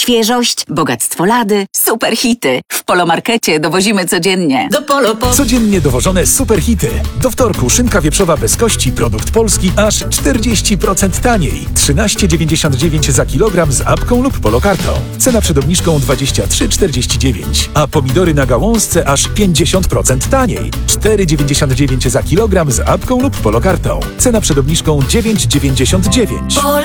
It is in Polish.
Świeżość, bogactwo lady, super hity. W Polomarkecie dowozimy codziennie. Do Polo. Codziennie dowożone superhity. Do wtorku szynka wieprzowa bez kości, produkt polski, aż 40% taniej. 13,99 za kilogram z apką lub Polokartą. Cena przed obniżką 23,49. A pomidory na gałązce aż 50% taniej. 4,99 za kilogram z apką lub Polokartą. Cena przed obniżką 9,99.